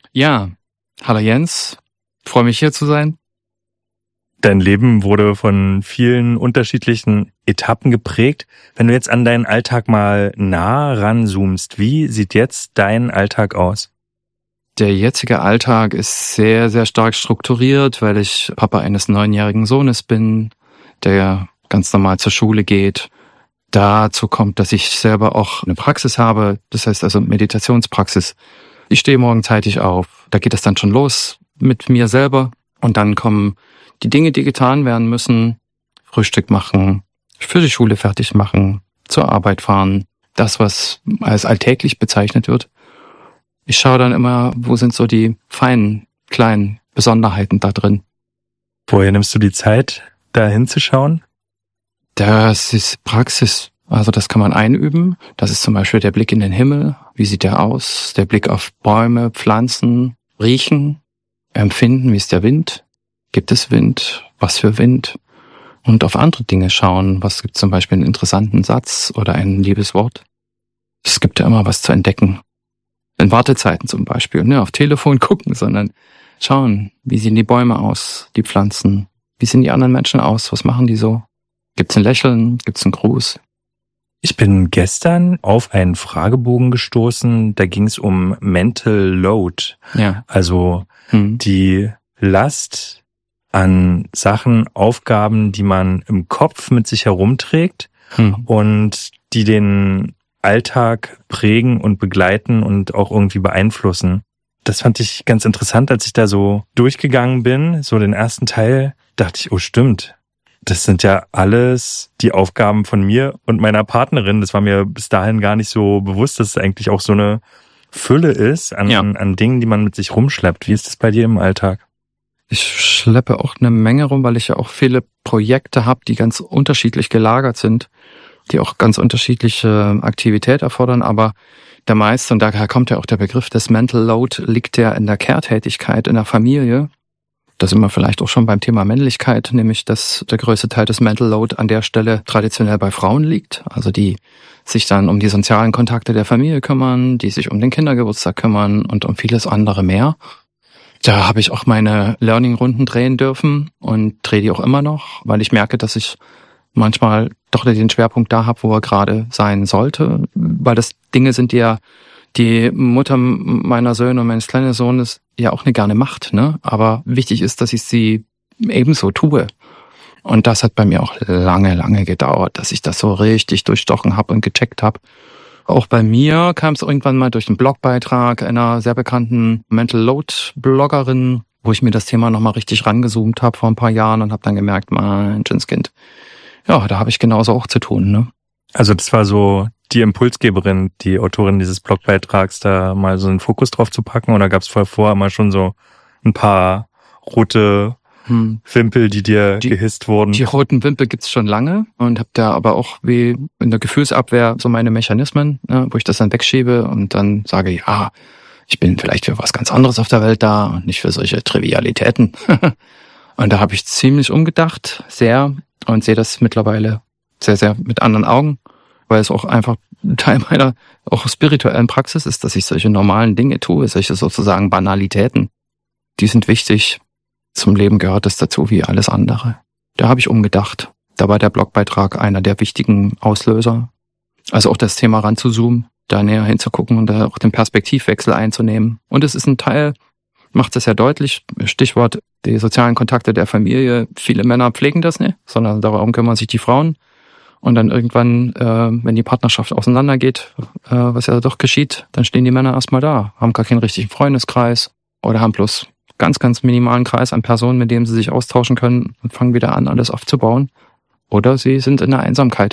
Ja, hallo Jens, freue mich hier zu sein. Dein Leben wurde von vielen unterschiedlichen Etappen geprägt. Wenn du jetzt an deinen Alltag mal nah ranzoomst, wie sieht jetzt dein Alltag aus? Der jetzige Alltag ist sehr, sehr stark strukturiert, weil ich Papa eines 9-jährigen Sohnes bin, der ganz normal zur Schule geht. Dazu kommt, dass ich selber auch eine Praxis habe, das heißt also Meditationspraxis. Ich stehe morgen zeitig auf, da geht es dann schon los mit mir selber und dann kommen die Dinge, die getan werden müssen, Frühstück machen, für die Schule fertig machen, zur Arbeit fahren, das, was als alltäglich bezeichnet wird. Ich schaue dann immer, wo sind so die feinen, kleinen Besonderheiten da drin. Woher nimmst du die Zeit, da hinzuschauen? Das ist Praxis. Also das kann man einüben. Das ist zum Beispiel der Blick in den Himmel. Wie sieht der aus? Der Blick auf Bäume, Pflanzen, riechen, empfinden, wie ist der Wind? Gibt es Wind? Was für Wind? Und auf andere Dinge schauen. Was gibt zum Beispiel einen interessanten Satz oder ein liebes Wort? Es gibt ja immer was zu entdecken. In Wartezeiten zum Beispiel. Nicht auf Telefon gucken, sondern schauen, wie sehen die Bäume aus, die Pflanzen? Wie sehen die anderen Menschen aus? Was machen die so? Gibt's ein Lächeln? Gibt's einen Gruß? Ich bin gestern auf einen Fragebogen gestoßen, da ging es um Mental Load. Ja. Also die Last an Sachen, Aufgaben, die man im Kopf mit sich herumträgt und die den Alltag prägen und begleiten und auch irgendwie beeinflussen. Das fand ich ganz interessant, als ich da so durchgegangen bin, so den ersten Teil, dachte ich, oh stimmt, das sind ja alles die Aufgaben von mir und meiner Partnerin. Das war mir bis dahin gar nicht so bewusst, dass es eigentlich auch so eine Fülle ist an Dingen, die man mit sich rumschleppt. Wie ist das bei dir im Alltag? Ich schleppe auch eine Menge rum, weil ich ja auch viele Projekte habe, die ganz unterschiedlich gelagert sind, die auch ganz unterschiedliche Aktivität erfordern, aber der meiste, und daher kommt ja auch der Begriff des Mental Load, liegt ja in der Care-Tätigkeit in der Familie. Da sind wir vielleicht auch schon beim Thema Männlichkeit, nämlich dass der größte Teil des Mental Load an der Stelle traditionell bei Frauen liegt, also die sich dann um die sozialen Kontakte der Familie kümmern, die sich um den Kindergeburtstag kümmern und um vieles andere mehr. Da habe ich auch meine Learning-Runden drehen dürfen und drehe die auch immer noch, weil ich merke, dass ich manchmal doch den Schwerpunkt da habe, wo er gerade sein sollte, weil das Dinge sind, die ja die Mutter meiner Söhne und meines kleinen Sohnes ja auch nicht gerne macht, ne? Aber wichtig ist, dass ich sie ebenso tue. Und das hat bei mir auch lange, lange gedauert, dass ich das so richtig durchstochen habe und gecheckt habe. Auch bei mir kam es irgendwann mal durch einen Blogbeitrag einer sehr bekannten Mental Load Bloggerin, wo ich mir das Thema nochmal richtig rangezoomt habe vor ein paar Jahren und habe dann gemerkt, mein Kind, ja, da habe ich genauso auch zu tun, ne? Also das war so die Impulsgeberin, die Autorin dieses Blogbeitrags, da mal so einen Fokus drauf zu packen, oder gab es vorher mal schon so ein paar rote Wimpel, die dir gehisst wurden? Die roten Wimpel gibt's schon lange und habe da aber auch wie in der Gefühlsabwehr so meine Mechanismen, ne, wo ich das dann wegschiebe und dann sage, ja, ich bin vielleicht für was ganz anderes auf der Welt da und nicht für solche Trivialitäten. Und da habe ich ziemlich umgedacht, sehr, und sehe das mittlerweile sehr, sehr mit anderen Augen, weil es auch einfach Teil meiner auch spirituellen Praxis ist, dass ich solche normalen Dinge tue, solche sozusagen Banalitäten. Die sind wichtig. Zum Leben gehört es dazu wie alles andere. Da habe ich umgedacht. Da war der Blogbeitrag einer der wichtigen Auslöser. Also auch das Thema ranzuzoomen, da näher hinzugucken und da auch den Perspektivwechsel einzunehmen. Und es ist ein Teil, macht es ja deutlich, Stichwort die sozialen Kontakte der Familie. Viele Männer pflegen das nicht, sondern darum kümmern sich die Frauen. Und dann irgendwann, wenn die Partnerschaft auseinandergeht, was ja doch geschieht, dann stehen die Männer erstmal da, haben gar keinen richtigen Freundeskreis oder haben bloß ganz, ganz minimalen Kreis an Personen, mit denen sie sich austauschen können und fangen wieder an, alles aufzubauen. Oder sie sind in der Einsamkeit.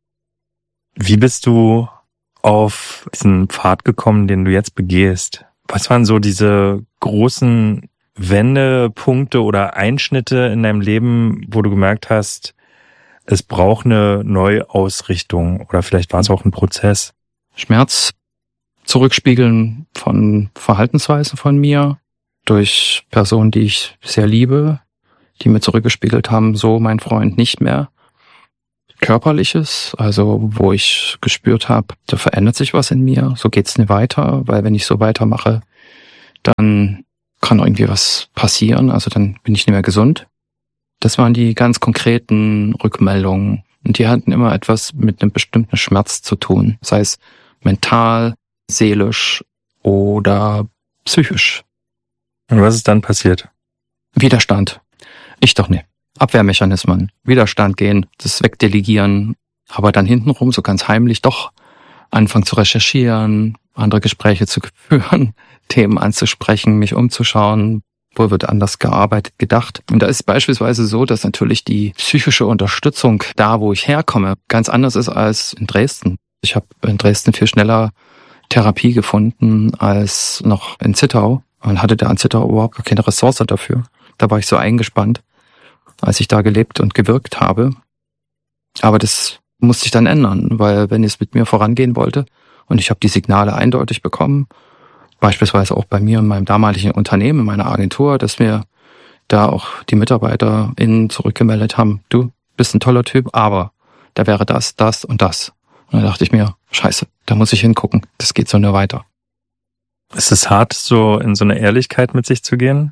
Wie bist du auf diesen Pfad gekommen, den du jetzt begehst? Was waren so diese großen Wendepunkte oder Einschnitte in deinem Leben, wo du gemerkt hast, es braucht eine Neuausrichtung, oder vielleicht war es auch ein Prozess? Schmerz zurückspiegeln von Verhaltensweisen von mir durch Personen, die ich sehr liebe, die mir zurückgespiegelt haben, so mein Freund nicht mehr. Körperliches, also wo ich gespürt habe, da verändert sich was in mir, so geht's nicht weiter, weil wenn ich so weitermache, dann kann irgendwie was passieren, also dann bin ich nicht mehr gesund. Das waren die ganz konkreten Rückmeldungen. Und die hatten immer etwas mit einem bestimmten Schmerz zu tun, sei es mental, seelisch oder psychisch. Und was ist dann passiert? Widerstand. Ich doch nicht. Abwehrmechanismen. Widerstand gehen, das wegdelegieren, aber dann hintenrum so ganz heimlich doch anfangen zu recherchieren, andere Gespräche zu führen, Themen anzusprechen, mich umzuschauen, wo wird anders gearbeitet, gedacht. Und da ist beispielsweise so, dass natürlich die psychische Unterstützung da, wo ich herkomme, ganz anders ist als in Dresden. Ich habe in Dresden viel schneller Therapie gefunden als noch in Zittau. Man hatte da in Zittau überhaupt gar keine Ressource dafür. Da war ich so eingespannt, als ich da gelebt und gewirkt habe. Aber das musste ich dann ändern, weil wenn es mit mir vorangehen wollte und ich habe die Signale eindeutig bekommen, beispielsweise auch bei mir in meinem damaligen Unternehmen, in meiner Agentur, dass mir da auch die MitarbeiterInnen zurückgemeldet haben, du bist ein toller Typ, aber da wäre das, das und das. Und da dachte ich mir, scheiße, da muss ich hingucken, das geht so nur weiter. Ist es hart, so in so eine Ehrlichkeit mit sich zu gehen?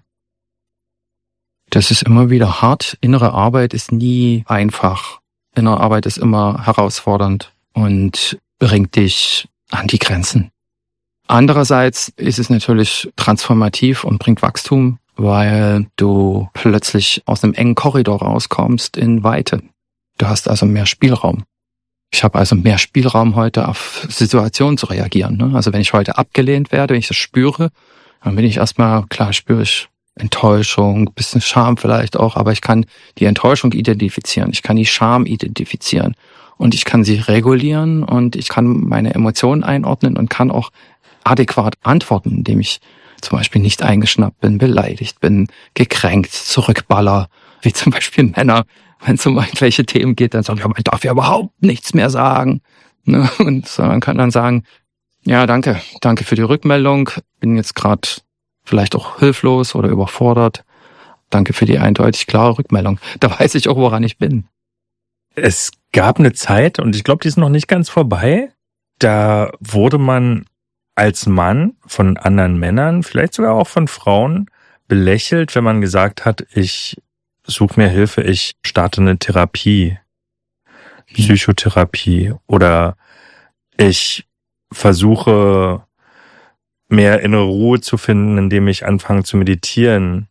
Das ist immer wieder hart. Innere Arbeit ist nie einfach. Innere Arbeit ist immer herausfordernd und bringt dich an die Grenzen. Andererseits ist es natürlich transformativ und bringt Wachstum, weil du plötzlich aus einem engen Korridor rauskommst in Weite. Du hast also mehr Spielraum. Ich habe also mehr Spielraum heute auf Situationen zu reagieren. Ne? Also wenn ich heute abgelehnt werde, wenn ich das spüre, dann bin ich erstmal, klar spüre ich Enttäuschung, bisschen Scham vielleicht auch, aber ich kann die Enttäuschung identifizieren, ich kann die Scham identifizieren und ich kann sie regulieren und ich kann meine Emotionen einordnen und kann auch adäquat antworten, indem ich zum Beispiel nicht eingeschnappt bin, beleidigt bin, gekränkt, zurückballer, wie zum Beispiel Männer, wenn es um irgendwelche Themen geht, dann sagen, ja, man darf ja überhaupt nichts mehr sagen. Ne? Und man kann dann sagen, ja, danke für die Rückmeldung, bin jetzt gerade vielleicht auch hilflos oder überfordert. Danke für die eindeutig klare Rückmeldung. Da weiß ich auch, woran ich bin. Es gab eine Zeit, und ich glaube, die ist noch nicht ganz vorbei, da wurde man als Mann von anderen Männern, vielleicht sogar auch von Frauen, belächelt, wenn man gesagt hat, ich suche mir Hilfe, ich starte eine Therapie, Psychotherapie, oder ich versuche mehr innere Ruhe zu finden, indem ich anfange zu meditieren,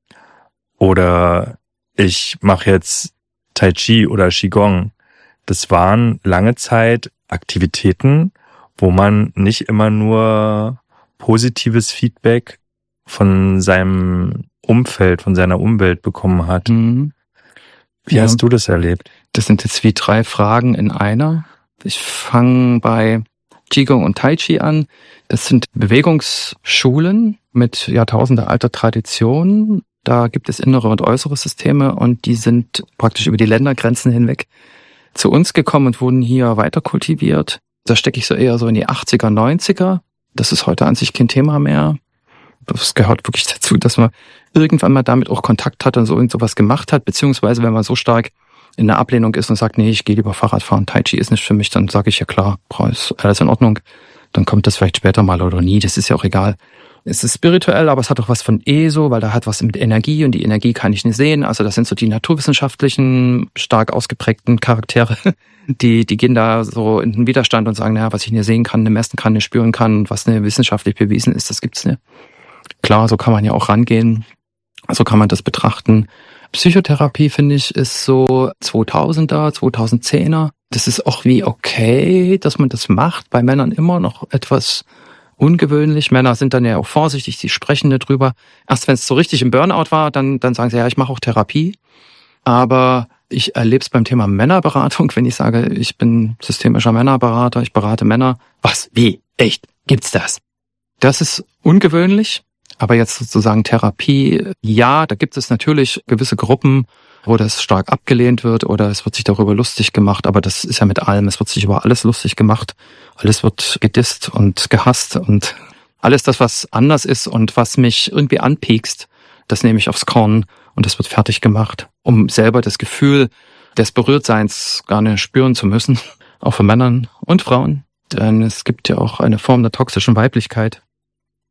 oder ich mache jetzt Tai Chi oder Qigong. Das waren lange Zeit Aktivitäten, wo man nicht immer nur positives Feedback von seinem Umfeld, von seiner Umwelt bekommen hat. Mhm. Wie hast du das erlebt? Das sind jetzt wie 3 Fragen in einer. Ich fange bei Qigong und Tai Chi an. Das sind Bewegungsschulen mit jahrtausendealter Tradition. Da gibt es innere und äußere Systeme und die sind praktisch über die Ländergrenzen hinweg zu uns gekommen und wurden hier weiter kultiviert. Da stecke ich so eher so in die 80er, 90er. Das ist heute an sich kein Thema mehr. Das gehört wirklich dazu, dass man irgendwann mal damit auch Kontakt hat und so irgend sowas gemacht hat, beziehungsweise wenn man so stark in der Ablehnung ist und sagt, nee, ich gehe lieber Fahrrad fahren, Tai Chi ist nicht für mich, dann sage ich ja klar, ist alles in Ordnung. Dann kommt das vielleicht später mal oder nie, das ist ja auch egal. Es ist spirituell, aber es hat auch was von ESO, weil da hat was mit Energie und die Energie kann ich nicht sehen. Also das sind so die naturwissenschaftlichen, stark ausgeprägten Charaktere, die gehen da so in den Widerstand und sagen, naja, was ich nicht sehen kann, nicht messen kann, nicht spüren kann, was nicht wissenschaftlich bewiesen ist, das gibt's nicht. Klar, so kann man ja auch rangehen, so kann man das betrachten. Psychotherapie, finde ich, ist so 2000er, 2010er. Das ist auch wie okay, dass man das macht. Bei Männern immer noch etwas ungewöhnlich. Männer sind dann ja auch vorsichtig, sie sprechen nicht drüber. Erst wenn es so richtig im Burnout war, dann sagen sie, ja, ich mache auch Therapie. Aber ich erlebe es beim Thema Männerberatung, wenn ich sage, ich bin systemischer Männerberater, ich berate Männer. Was? Wie? Echt? Gibt's das? Das ist ungewöhnlich. Aber jetzt sozusagen Therapie, ja, da gibt es natürlich gewisse Gruppen, wo das stark abgelehnt wird oder es wird sich darüber lustig gemacht, aber das ist ja mit allem, es wird sich über alles lustig gemacht, alles wird gedisst und gehasst und alles das, was anders ist und was mich irgendwie anpiekst, das nehme ich aufs Korn und das wird fertig gemacht, um selber das Gefühl des Berührtseins gar nicht spüren zu müssen, auch für Männern und Frauen, denn es gibt ja auch eine Form der toxischen Weiblichkeit.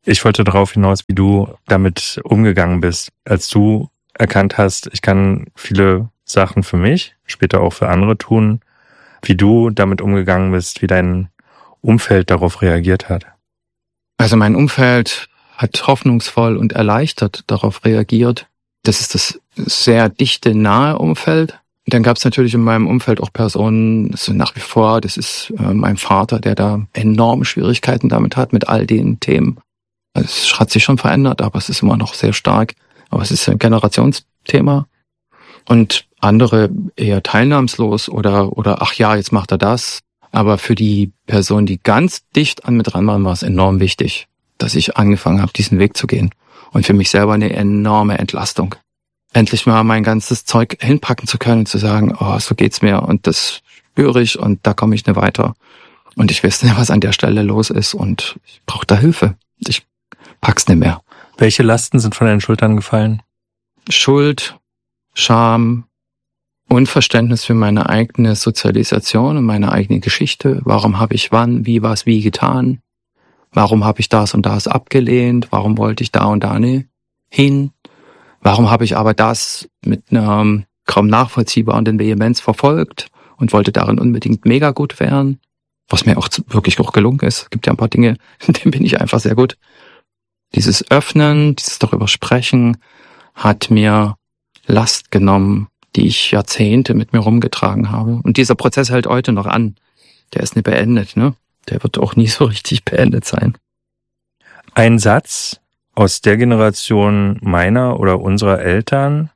Ich wollte darauf hinaus, wie du damit umgegangen bist, als du erkannt hast, ich kann viele Sachen für mich, später auch für andere tun, wie du damit umgegangen bist, wie dein Umfeld darauf reagiert hat. Also mein Umfeld hat hoffnungsvoll und erleichtert darauf reagiert. Das ist das sehr dichte, nahe Umfeld. Dann gab es natürlich in meinem Umfeld auch Personen, das sind nach wie vor, das ist mein Vater, der da enorme Schwierigkeiten damit hat, mit all den Themen. Also es hat sich schon verändert, aber es ist immer noch sehr stark. Aber es ist ein Generationsthema. Und andere eher teilnahmslos oder ach ja, jetzt macht er das. Aber für die Person, die ganz dicht an mir dran waren, war es enorm wichtig, dass ich angefangen habe, diesen Weg zu gehen. Und für mich selber eine enorme Entlastung. Endlich mal mein ganzes Zeug hinpacken zu können und zu sagen, oh, so geht's mir und das spüre ich und da komme ich nicht weiter. Und ich weiß nicht, was an der Stelle los ist und ich brauche da Hilfe. Ich pack's nicht mehr. Welche Lasten sind von deinen Schultern gefallen? Schuld, Scham, Unverständnis für meine eigene Sozialisation und meine eigene Geschichte. Warum habe ich wann, wie, was, wie getan? Warum habe ich das und das abgelehnt? Warum wollte ich da und da nicht hin? Warum habe ich aber das mit einer kaum nachvollziehbaren Vehemenz verfolgt und wollte darin unbedingt mega gut werden? Was mir auch wirklich auch gelungen ist. Es gibt ja ein paar Dinge, in denen bin ich einfach sehr gut. Dieses Öffnen, dieses darüber sprechen, hat mir Last genommen, die ich Jahrzehnte mit mir rumgetragen habe. Und dieser Prozess hält heute noch an. Der ist nicht beendet, ne? Der wird auch nie so richtig beendet sein. Ein Satz aus der Generation meiner oder unserer Eltern,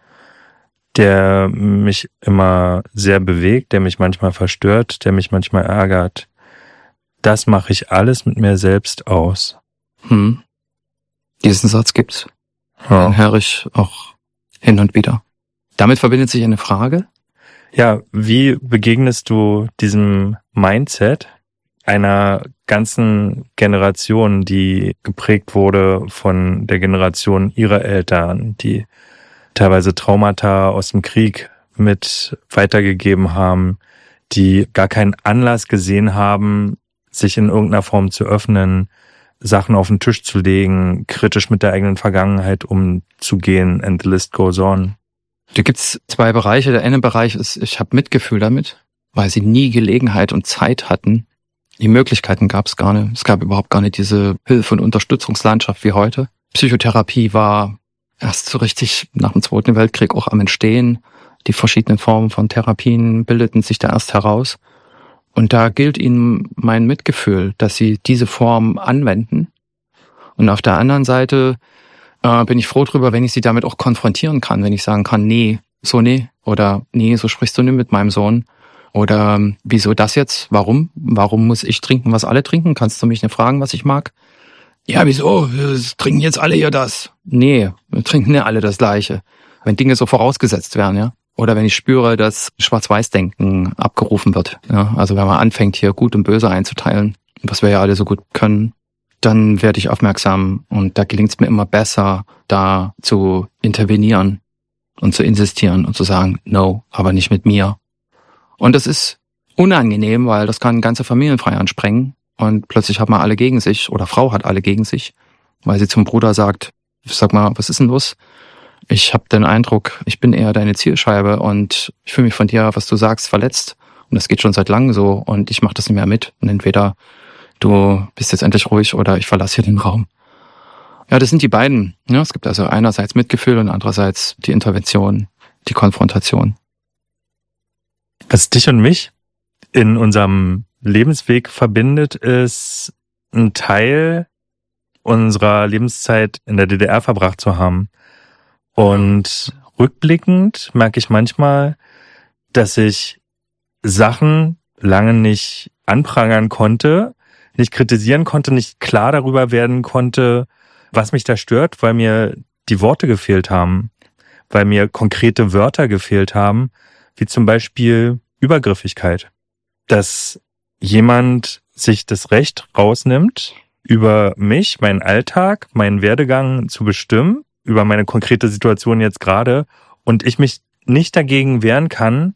der mich immer sehr bewegt, der mich manchmal verstört, der mich manchmal ärgert. Das mache ich alles mit mir selbst aus. Diesen Satz gibt's. Ja. Den höre ich auch hin und wieder. Damit verbindet sich eine Frage. Ja, wie begegnest du diesem Mindset einer ganzen Generation, die geprägt wurde von der Generation ihrer Eltern, die teilweise Traumata aus dem Krieg mit weitergegeben haben, die gar keinen Anlass gesehen haben, sich in irgendeiner Form zu öffnen, Sachen auf den Tisch zu legen, kritisch mit der eigenen Vergangenheit umzugehen, and the list goes on. Da gibt's zwei Bereiche. Der eine Bereich ist, ich habe Mitgefühl damit, weil sie nie Gelegenheit und Zeit hatten. Die Möglichkeiten gab's gar nicht. Es gab überhaupt gar nicht diese Hilfe- und Unterstützungslandschaft wie heute. Psychotherapie war erst so richtig nach dem Zweiten Weltkrieg auch am Entstehen. Die verschiedenen Formen von Therapien bildeten sich da erst heraus. Und da gilt ihnen mein Mitgefühl, dass sie diese Form anwenden. Und auf der anderen Seite bin ich froh drüber, wenn ich sie damit auch konfrontieren kann, wenn ich sagen kann, nee, so nee, oder nee, so sprichst du nicht mit meinem Sohn. Oder wieso das jetzt? Warum? Warum muss ich trinken, was alle trinken? Kannst du mich nicht fragen, was ich mag? Ja, wieso? Wir trinken jetzt alle hier das. Nee, wir trinken nicht alle das Gleiche. Wenn Dinge so vorausgesetzt werden, ja. Oder wenn ich spüre, dass Schwarz-Weiß-Denken abgerufen wird. Ja? Also wenn man anfängt, hier Gut und Böse einzuteilen, was wir ja alle so gut können, dann werde ich aufmerksam und da gelingt es mir immer besser, da zu intervenieren und zu insistieren und zu sagen, no, aber nicht mit mir. Und das ist unangenehm, weil das kann ganze Familienfeiern ansprengen und plötzlich hat man alle gegen sich oder Frau hat alle gegen sich, weil sie zum Bruder sagt, sag mal, was ist denn los? Ich habe den Eindruck, ich bin eher deine Zielscheibe und ich fühle mich von dir, was du sagst, verletzt. Und das geht schon seit langem so und ich mache das nicht mehr mit. Und entweder du bist jetzt endlich ruhig oder ich verlasse hier den Raum. Ja, das sind die beiden. Ja, es gibt also einerseits Mitgefühl und andererseits die Intervention, die Konfrontation. Was dich und mich in unserem Lebensweg verbindet, ist ein Teil unserer Lebenszeit in der DDR verbracht zu haben. Und rückblickend merke ich manchmal, dass ich Sachen lange nicht anprangern konnte, nicht kritisieren konnte, nicht klar darüber werden konnte, was mich da stört, weil mir die Worte gefehlt haben, weil mir konkrete Wörter gefehlt haben, wie zum Beispiel Übergriffigkeit. Dass jemand sich das Recht rausnimmt, über mich, meinen Alltag, meinen Werdegang zu bestimmen, über meine konkrete Situation jetzt gerade und ich mich nicht dagegen wehren kann,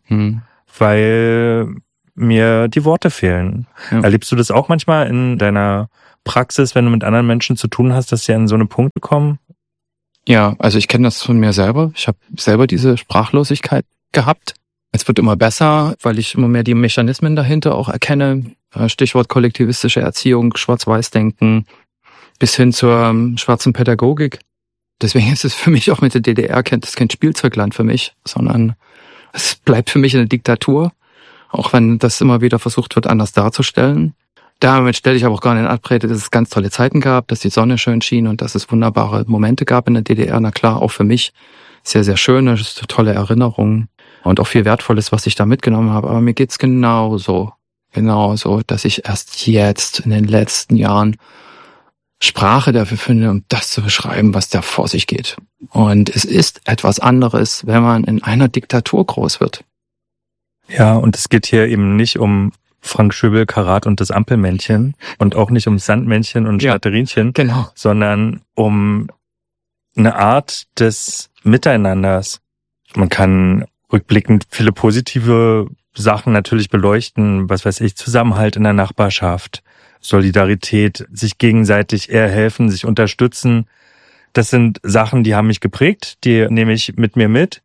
weil mir die Worte fehlen. Ja. Erlebst du das auch manchmal in deiner Praxis, wenn du mit anderen Menschen zu tun hast, dass sie an so eine Punkte kommen? Ja, also ich kenne das von mir selber. Ich habe selber diese Sprachlosigkeit gehabt. Es wird immer besser, weil ich immer mehr die Mechanismen dahinter auch erkenne. Stichwort kollektivistische Erziehung, Schwarz-Weiß-Denken bis hin zur schwarzen Pädagogik. Deswegen ist es für mich auch mit der DDR das ist kein Spielzeugland für mich, sondern es bleibt für mich eine Diktatur, auch wenn das immer wieder versucht wird, anders darzustellen. Damit stelle ich aber auch gar nicht in Abrede, dass es ganz tolle Zeiten gab, dass die Sonne schön schien und dass es wunderbare Momente gab in der DDR. Na klar, auch für mich sehr, sehr schöne, tolle Erinnerungen und auch viel Wertvolles, was ich da mitgenommen habe. Aber mir geht's genauso, dass ich erst jetzt in den letzten Jahren Sprache dafür finde, um das zu beschreiben, was da vor sich geht. Und es ist etwas anderes, wenn man in einer Diktatur groß wird. Ja, und es geht hier eben nicht um Frank Schöbel, Karat und das Ampelmännchen und auch nicht um Sandmännchen und Schnatterinchen, genau, sondern um eine Art des Miteinanders. Man kann rückblickend viele positive Sachen natürlich beleuchten, was weiß ich, Zusammenhalt in der Nachbarschaft, Solidarität, sich gegenseitig eher helfen, sich unterstützen. Das sind Sachen, die haben mich geprägt, die nehme ich mit mir mit.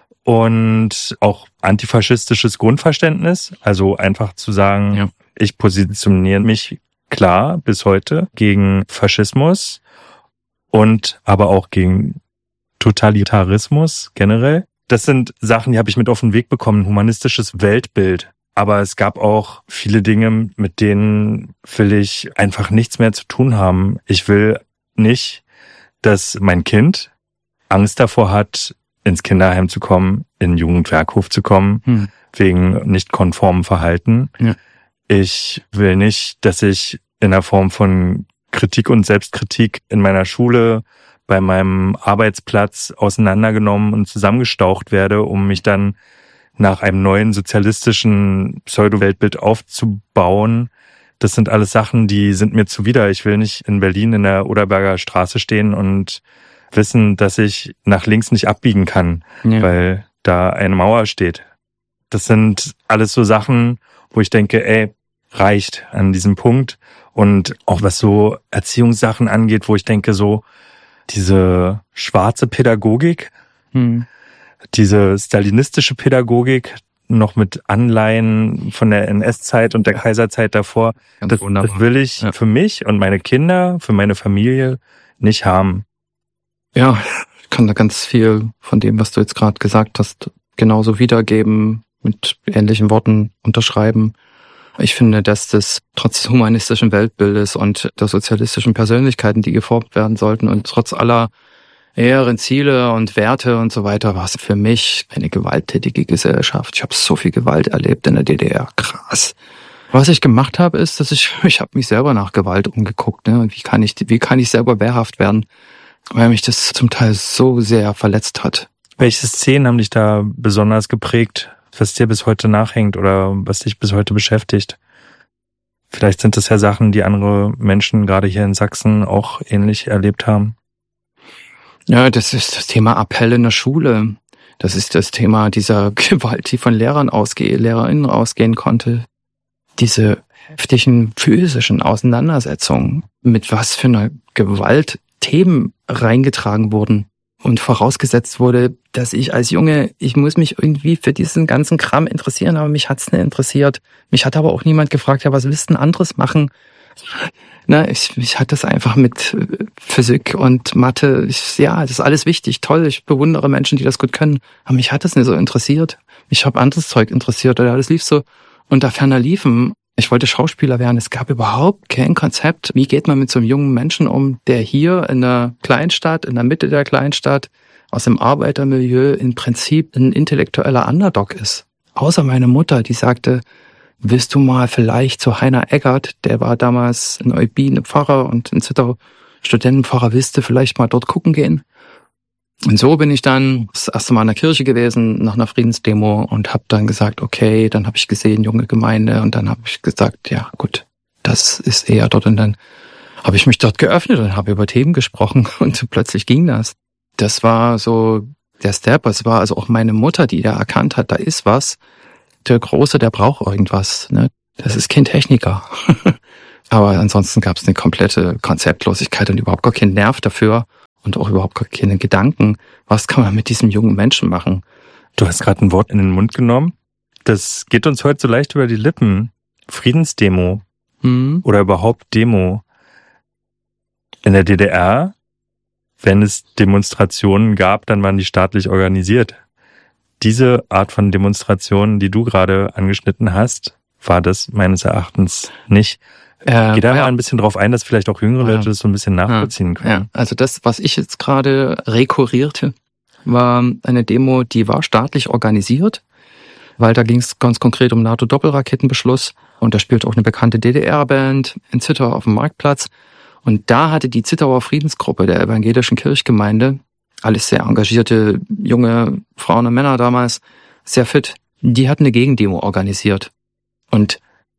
Und auch antifaschistisches Grundverständnis, also einfach zu sagen, Ich positioniere mich klar bis heute gegen Faschismus und aber auch gegen Totalitarismus generell. Das sind Sachen, die habe ich mit auf den Weg bekommen, humanistisches Weltbild. Aber es gab auch viele Dinge, mit denen will ich einfach nichts mehr zu tun haben. Ich will nicht, dass mein Kind Angst davor hat, ins Kinderheim zu kommen, in den Jugendwerkhof zu kommen, wegen nicht konformem Verhalten. Ja. Ich will nicht, dass ich in der Form von Kritik und Selbstkritik in meiner Schule, bei meinem Arbeitsplatz auseinandergenommen und zusammengestaucht werde, um mich dann nach einem neuen sozialistischen Pseudo-Weltbild aufzubauen. Das sind alles Sachen, die sind mir zuwider. Ich will nicht in Berlin in der Oderberger Straße stehen und wissen, dass ich nach links nicht abbiegen kann, weil da eine Mauer steht. Das sind alles so Sachen, wo ich denke, reicht an diesem Punkt. Und auch was so Erziehungssachen angeht, wo ich denke, so diese schwarze Pädagogik, diese stalinistische Pädagogik, noch mit Anleihen von der NS-Zeit und der Kaiserzeit davor, das will ich für mich und meine Kinder, für meine Familie nicht haben. Ja, ich kann da ganz viel von dem, was du jetzt gerade gesagt hast, genauso wiedergeben, mit ähnlichen Worten unterschreiben. Ich finde, dass das trotz des humanistischen Weltbildes und der sozialistischen Persönlichkeiten, die geformt werden sollten und trotz aller ehren Ziele und Werte und so weiter, war es für mich eine gewalttätige Gesellschaft. Ich habe so viel Gewalt erlebt in der DDR. Krass. Was ich gemacht habe, ist, dass ich habe mich selber nach Gewalt umgeguckt. Ne? Wie kann ich selber wehrhaft werden? Weil mich das zum Teil so sehr verletzt hat. Welche Szenen haben dich da besonders geprägt, was dir bis heute nachhängt oder was dich bis heute beschäftigt? Vielleicht sind das ja Sachen, die andere Menschen gerade hier in Sachsen auch ähnlich erlebt haben. Ja, das ist das Thema Appell in der Schule. Das ist das Thema dieser Gewalt, die von LehrerInnen ausgehen konnte. Diese heftigen physischen Auseinandersetzungen, mit was für einer Gewalt Themen reingetragen wurden und vorausgesetzt wurde, dass ich als Junge, ich muss mich irgendwie für diesen ganzen Kram interessieren, aber mich hat's nicht interessiert. Mich hat aber auch niemand gefragt, ja, was willst du denn anderes machen? Mich hat das einfach mit Physik und Mathe, das ist alles wichtig, toll, ich bewundere Menschen, die das gut können, aber mich hat das nicht so interessiert. Mich hat anderes Zeug interessiert, oder das lief so unter ferner Liefen. Ich wollte Schauspieler werden. Es gab überhaupt kein Konzept. Wie geht man mit so einem jungen Menschen um, der hier in der Kleinstadt, in der Mitte der Kleinstadt, aus dem Arbeitermilieu im Prinzip ein intellektueller Underdog ist? Außer meine Mutter, die sagte, willst du mal vielleicht zu Heiner Eggert, der war damals in Eubin Pfarrer und in Zittau Studentenpfarrer, willst du vielleicht mal dort gucken gehen? Und so bin ich dann das erste Mal in der Kirche gewesen, nach einer Friedensdemo und habe dann gesagt, okay, dann habe ich gesehen, junge Gemeinde und dann habe ich gesagt, ja gut, das ist eher dort und dann habe ich mich dort geöffnet und habe über Themen gesprochen und plötzlich ging das. Das war so der Step, es war also auch meine Mutter, die da erkannt hat, da ist was, der Große, der braucht irgendwas, ne? Das ist kein Techniker, Aber ansonsten gab es eine komplette Konzeptlosigkeit und überhaupt gar keinen Nerv dafür und auch überhaupt gar keine Gedanken, was kann man mit diesem jungen Menschen machen. Du hast gerade ein Wort in den Mund genommen. Das geht uns heute so leicht über die Lippen. Friedensdemo oder überhaupt Demo. In der DDR, wenn es Demonstrationen gab, dann waren die staatlich organisiert. Diese Art von Demonstrationen, die du gerade angeschnitten hast, war das meines Erachtens nicht. Geh da mal ein bisschen drauf ein, dass vielleicht auch jüngere Leute das so ein bisschen nachvollziehen können. Ja, also das, was ich jetzt gerade rekurrierte, war eine Demo, die war staatlich organisiert, weil da ging es ganz konkret um NATO-Doppelraketenbeschluss und da spielt auch eine bekannte DDR-Band in Zittau auf dem Marktplatz. Und da hatte die Zittauer Friedensgruppe der evangelischen Kirchgemeinde, alles sehr engagierte junge Frauen und Männer damals, sehr fit, die hatten eine Gegendemo organisiert. Und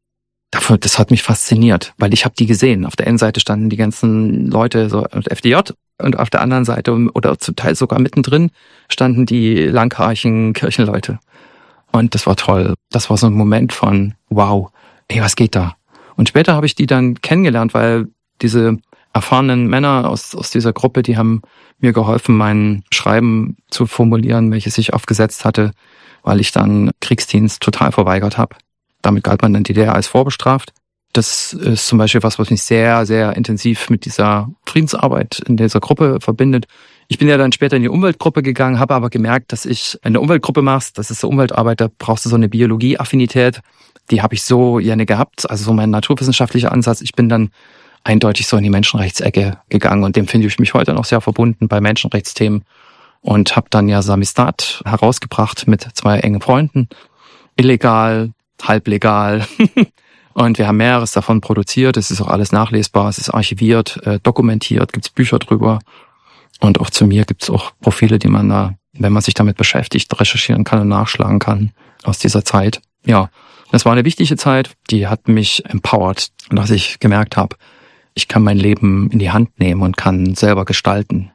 das hat mich fasziniert, weil ich habe die gesehen. Auf der einen Seite standen die ganzen Leute so FDJ und auf der anderen Seite oder zum Teil sogar mittendrin standen die langhaarigen Kirchenleute. Und das war toll. Das war so ein Moment von wow, ey, was geht da? Und später habe ich die dann kennengelernt, weil diese erfahrenen Männer aus dieser Gruppe, die haben mir geholfen, mein Schreiben zu formulieren, welches ich aufgesetzt hatte, weil ich dann Kriegsdienst total verweigert habe. Damit galt man in der DDR als vorbestraft. Das ist zum Beispiel was mich sehr, sehr intensiv mit dieser Friedensarbeit in dieser Gruppe verbindet. Ich bin ja dann später in die Umweltgruppe gegangen, habe aber gemerkt, dass ich eine Umweltgruppe machst, das ist so Umweltarbeit, da brauchst du so eine Biologie-Affinität. Die habe ich so gerne gehabt, also so mein naturwissenschaftlicher Ansatz. Ich bin dann eindeutig so in die Menschenrechtsecke gegangen und dem finde ich mich heute noch sehr verbunden bei Menschenrechtsthemen und habe dann ja Samisdat herausgebracht mit 2 engen Freunden, illegal, halblegal und wir haben mehreres davon produziert, es ist auch alles nachlesbar, es ist archiviert, dokumentiert, gibt's Bücher drüber und auch zu mir gibt's auch Profile, die man da, wenn man sich damit beschäftigt, recherchieren kann und nachschlagen kann aus dieser Zeit. Ja, das war eine wichtige Zeit, die hat mich empowered, dass ich gemerkt habe, ich kann mein Leben in die Hand nehmen und kann selber gestalten.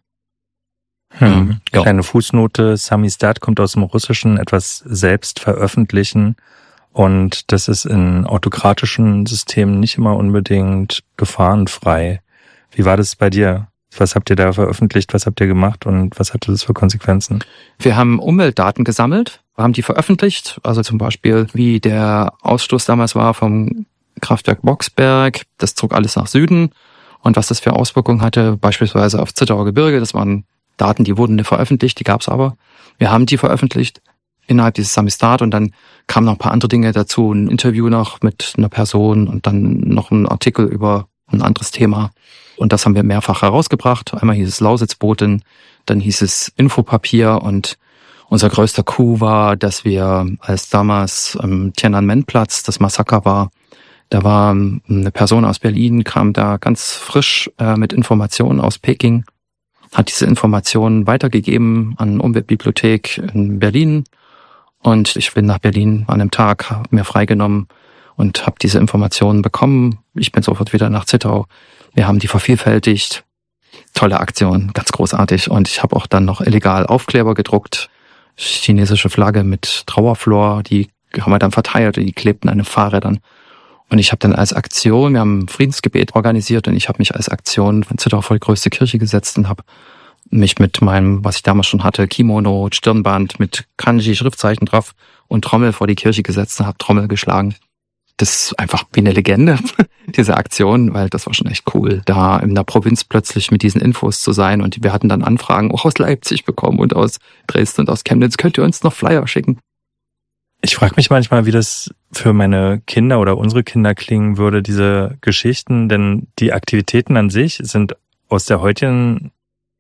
Kleine Fußnote, Samisdat kommt aus dem Russischen, etwas selbst veröffentlichen. Und das ist in autokratischen Systemen nicht immer unbedingt gefahrenfrei. Wie war das bei dir? Was habt ihr da veröffentlicht? Was habt ihr gemacht? Und was hatte das für Konsequenzen? Wir haben Umweltdaten gesammelt, haben die veröffentlicht. Also zum Beispiel, wie der Ausstoß damals war vom Kraftwerk Boxberg. Das zog alles nach Süden. Und was das für Auswirkungen hatte, beispielsweise auf Zittauer Gebirge. Das waren Daten, die wurden nicht veröffentlicht, die gab es aber. Wir haben die veröffentlicht innerhalb dieses Samisdat und dann kamen noch ein paar andere Dinge dazu, ein Interview noch mit einer Person und dann noch ein Artikel über ein anderes Thema. Und das haben wir mehrfach herausgebracht. Einmal hieß es Lausitzbotin, dann hieß es Infopapier und unser größter Coup war, dass wir, als damals am Tiananmen-Platz das Massaker war, da war eine Person aus Berlin, kam da ganz frisch mit Informationen aus Peking, hat diese Informationen weitergegeben an eine Umweltbibliothek in Berlin. Und ich bin nach Berlin an einem Tag, habe mir freigenommen und habe diese Informationen bekommen. Ich bin sofort wieder nach Zittau. Wir haben die vervielfältigt. Tolle Aktion, ganz großartig. Und ich habe auch dann noch illegal Aufkleber gedruckt. Chinesische Flagge mit Trauerflor, die haben wir dann verteilt und die klebten an den Fahrrädern. Und ich habe dann als Aktion, wir haben ein Friedensgebet organisiert und ich habe mich als Aktion von Zittau vor die größte Kirche gesetzt und habe mich mit meinem, was ich damals schon hatte, Kimono, Stirnband mit Kanji-Schriftzeichen drauf und Trommel vor die Kirche gesetzt und habe Trommel geschlagen. Das ist einfach wie eine Legende, diese Aktion, weil das war schon echt cool, da in der Provinz plötzlich mit diesen Infos zu sein. Und wir hatten dann Anfragen auch aus Leipzig bekommen und aus Dresden und aus Chemnitz. Könnt ihr uns noch Flyer schicken? Ich frage mich manchmal, wie das für meine Kinder oder unsere Kinder klingen würde, diese Geschichten, denn die Aktivitäten an sich sind aus der heutigen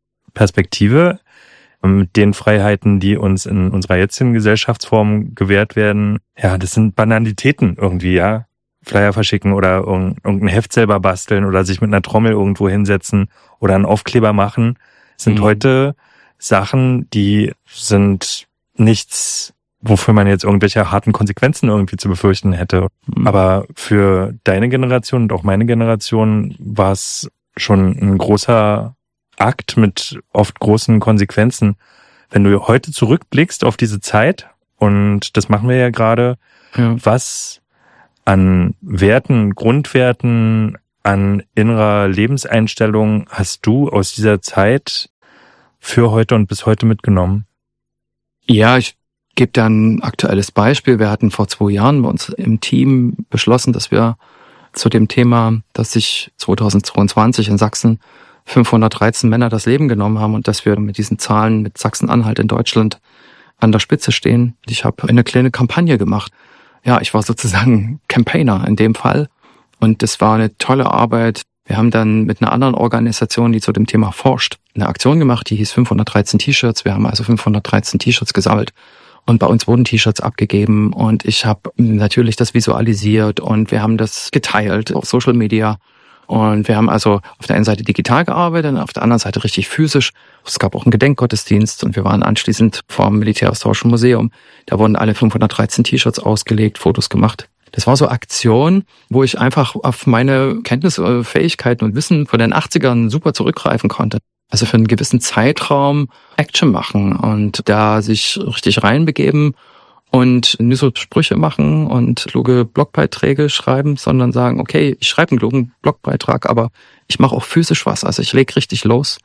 Perspektive mit den Freiheiten, die uns in unserer jetzigen Gesellschaftsform gewährt werden, ja, das sind Banalitäten irgendwie, ja. Flyer verschicken oder irgendein Heft selber basteln oder sich mit einer Trommel irgendwo hinsetzen oder einen Aufkleber machen, sind heute Sachen, die sind nichts, wofür man jetzt irgendwelche harten Konsequenzen irgendwie zu befürchten hätte. Aber für deine Generation und auch meine Generation war es schon ein großer Akt mit oft großen Konsequenzen. Wenn du heute zurückblickst auf diese Zeit, und das machen wir ja gerade, was an Werten, Grundwerten, an innerer Lebenseinstellung hast du aus dieser Zeit für heute und bis heute mitgenommen? Ja, ich gebe da ein aktuelles Beispiel. Wir hatten vor 2 Jahren bei uns im Team beschlossen, dass wir zu dem Thema, dass sich 2022 in Sachsen 513 Männer das Leben genommen haben und dass wir mit diesen Zahlen mit Sachsen-Anhalt in Deutschland an der Spitze stehen. Ich habe eine kleine Kampagne gemacht. Ja, ich war sozusagen Campaigner in dem Fall und das war eine tolle Arbeit. Wir haben dann mit einer anderen Organisation, die zu dem Thema forscht, eine Aktion gemacht, die hieß 513 T-Shirts. Wir haben also 513 T-Shirts gesammelt und bei uns wurden T-Shirts abgegeben und ich habe natürlich das visualisiert und wir haben das geteilt auf Social Media. Und wir haben also auf der einen Seite digital gearbeitet und auf der anderen Seite richtig physisch. Es gab auch einen Gedenkgottesdienst und wir waren anschließend vom Militärhistorischen Museum. Da wurden alle 513 T-Shirts ausgelegt, Fotos gemacht. Das war so Aktion, wo ich einfach auf meine Kenntnisse, Fähigkeiten und Wissen von den 80ern super zurückgreifen konnte. Also für einen gewissen Zeitraum Action machen und da sich richtig reinbegeben und nicht so Sprüche machen und kluge Blogbeiträge schreiben, sondern sagen, okay, ich schreibe einen klugen Blogbeitrag, aber ich mache auch physisch was, also ich lege richtig los.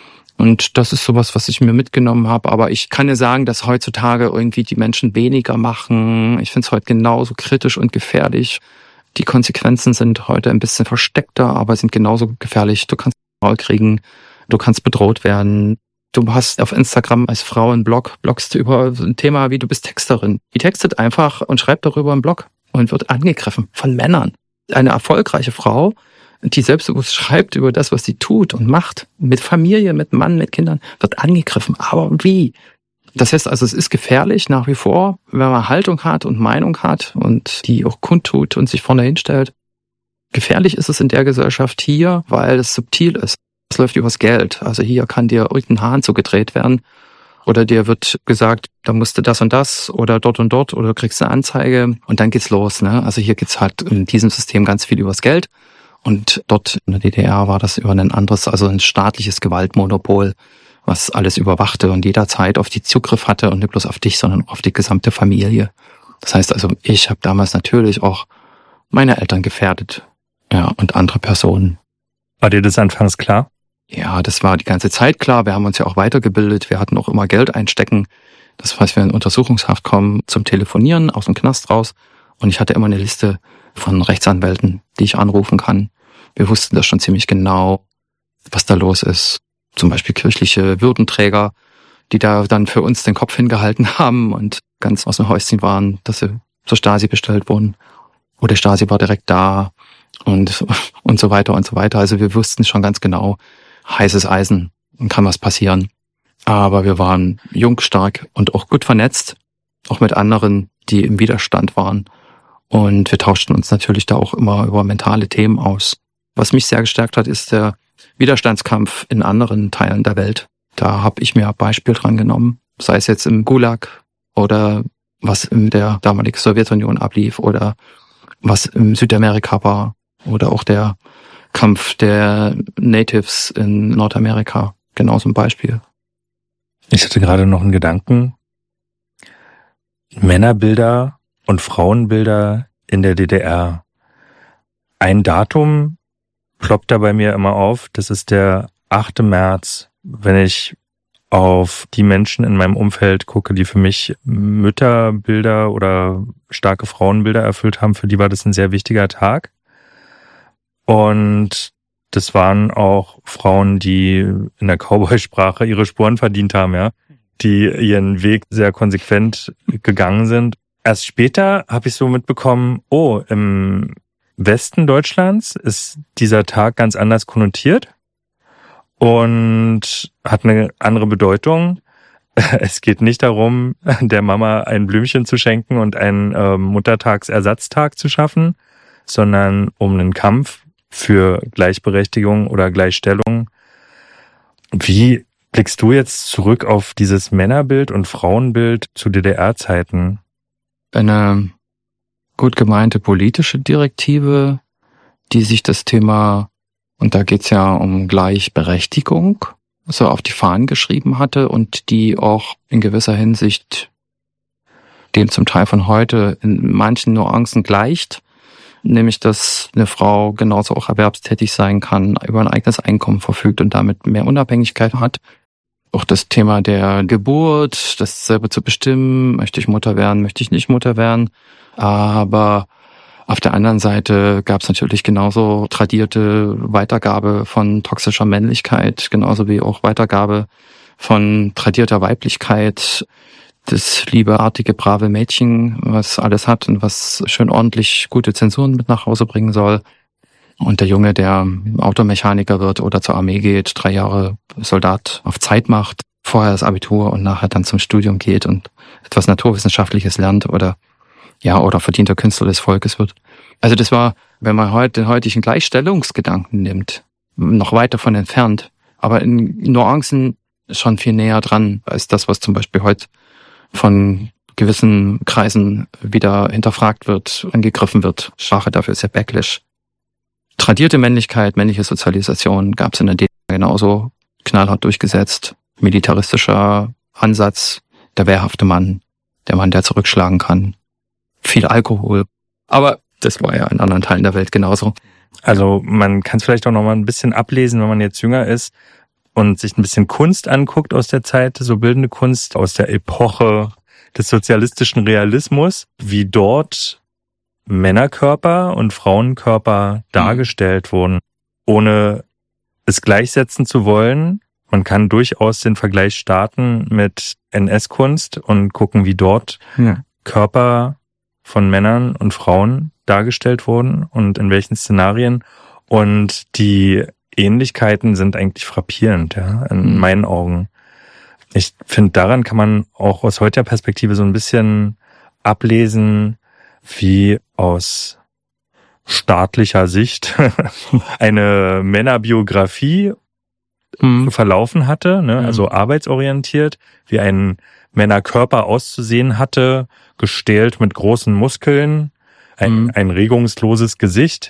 Und das ist sowas, was ich mir mitgenommen habe. Aber ich kann ja sagen, dass heutzutage irgendwie die Menschen weniger machen. Ich finde es heute genauso kritisch und gefährlich. Die Konsequenzen sind heute ein bisschen versteckter, aber sind genauso gefährlich. Du kannst Maul kriegen, du kannst bedroht werden. Du hast auf Instagram als Frau einen Blog, bloggst über ein Thema wie du bist Texterin. Die textet einfach und schreibt darüber einen Blog und wird angegriffen von Männern. Eine erfolgreiche Frau, die selbstbewusst schreibt über das, was sie tut und macht, mit Familie, mit Mann, mit Kindern, wird angegriffen. Aber wie? Das heißt also, es ist gefährlich nach wie vor, wenn man Haltung hat und Meinung hat und die auch kundtut und sich vorne hinstellt. Gefährlich ist es in der Gesellschaft hier, weil es subtil ist. Es läuft übers Geld. Also hier kann dir irgendein Hahn zugedreht werden oder dir wird gesagt, da musst du das und das oder dort und dort oder du kriegst eine Anzeige und dann geht's los. Ne? Also hier geht's halt in diesem System ganz viel übers Geld und dort in der DDR war das über ein anderes, also ein staatliches Gewaltmonopol, was alles überwachte und jederzeit auf die Zugriff hatte und nicht bloß auf dich, sondern auf die gesamte Familie. Das heißt also, ich habe damals natürlich auch meine Eltern gefährdet, ja, und andere Personen. War dir das anfangs klar? Ja, das war die ganze Zeit klar. Wir haben uns ja auch weitergebildet. Wir hatten auch immer Geld einstecken. Das heißt, wir in Untersuchungshaft kommen zum Telefonieren aus dem Knast raus. Und ich hatte immer eine Liste von Rechtsanwälten, die ich anrufen kann. Wir wussten das schon ziemlich genau, was da los ist. Zum Beispiel kirchliche Würdenträger, die da dann für uns den Kopf hingehalten haben und ganz aus dem Häuschen waren, dass sie zur Stasi bestellt wurden. Oder Stasi war direkt da und so weiter und so weiter. Also wir wussten schon ganz genau, heißes Eisen und kann was passieren. Aber wir waren jung, stark und auch gut vernetzt, auch mit anderen, die im Widerstand waren. Und wir tauschten uns natürlich da auch immer über mentale Themen aus. Was mich sehr gestärkt hat, ist der Widerstandskampf in anderen Teilen der Welt. Da habe ich mir ein Beispiel dran genommen, sei es jetzt im Gulag oder was in der damaligen Sowjetunion ablief oder was in Südamerika war oder auch der Kampf der Natives in Nordamerika. Genau so ein Beispiel. Ich hatte gerade noch einen Gedanken. Männerbilder und Frauenbilder in der DDR. Ein Datum ploppt da bei mir immer auf. Das ist der 8. März. Wenn ich auf die Menschen in meinem Umfeld gucke, die für mich Mütterbilder oder starke Frauenbilder erfüllt haben, für die war das ein sehr wichtiger Tag. Und das waren auch Frauen, die in der Cowboy-Sprache ihre Sporen verdient haben, ja, die ihren Weg sehr konsequent gegangen sind. Erst später habe ich so mitbekommen, im Westen Deutschlands ist dieser Tag ganz anders konnotiert und hat eine andere Bedeutung. Es geht nicht darum, der Mama ein Blümchen zu schenken und einen Muttertagsersatztag zu schaffen, sondern um einen Kampf für Gleichberechtigung oder Gleichstellung. Wie blickst du jetzt zurück auf dieses Männerbild und Frauenbild zu DDR-Zeiten? Eine gut gemeinte politische Direktive, die sich das Thema, und da geht's ja um Gleichberechtigung, so auf die Fahnen geschrieben hatte und die auch in gewisser Hinsicht dem zum Teil von heute in manchen Nuancen gleicht. nämlich dass eine Frau genauso auch erwerbstätig sein kann, über ein eigenes Einkommen verfügt und damit mehr Unabhängigkeit hat. Auch das Thema der Geburt, das selber zu bestimmen, möchte ich Mutter werden, möchte ich nicht Mutter werden. Aber auf der anderen Seite gab es natürlich genauso tradierte Weitergabe von toxischer Männlichkeit, genauso wie auch Weitergabe von tradierter Weiblichkeit. Das liebeartige, brave Mädchen, was alles hat und was schön ordentlich gute Zensuren mit nach Hause bringen soll. Und der Junge, der Automechaniker wird oder zur Armee geht, 3 Jahre Soldat auf Zeit macht, vorher das Abitur und nachher dann zum Studium geht und etwas Naturwissenschaftliches lernt oder verdienter Künstler des Volkes wird. Also das war, wenn man heute den heutigen Gleichstellungsgedanken nimmt, noch weit davon entfernt, aber in Nuancen schon viel näher dran als das, was zum Beispiel heute von gewissen Kreisen wieder hinterfragt wird, angegriffen wird. Sprache dafür ist ja Backlash. Tradierte Männlichkeit, männliche Sozialisation gab es in der DDR genauso knallhart durchgesetzt. Militaristischer Ansatz, der wehrhafte Mann, der Mann, der zurückschlagen kann. Viel Alkohol. Aber das war ja in anderen Teilen der Welt genauso. Also man kann es vielleicht auch noch mal ein bisschen ablesen, wenn man jetzt jünger ist und sich ein bisschen Kunst anguckt aus der Zeit, so bildende Kunst aus der Epoche des sozialistischen Realismus, wie dort Männerkörper und Frauenkörper dargestellt wurden, ohne es gleichsetzen zu wollen. Man kann durchaus den Vergleich starten mit NS-Kunst und gucken, wie dort Körper von Männern und Frauen dargestellt wurden und in welchen Szenarien. Und die Ähnlichkeiten sind eigentlich frappierend, ja, in meinen Augen. Ich finde, daran kann man auch aus heutiger Perspektive so ein bisschen ablesen, wie aus staatlicher Sicht eine Männerbiografie verlaufen hatte, ne? Also arbeitsorientiert, wie ein Männerkörper auszusehen hatte, gestählt mit großen Muskeln, ein regungsloses Gesicht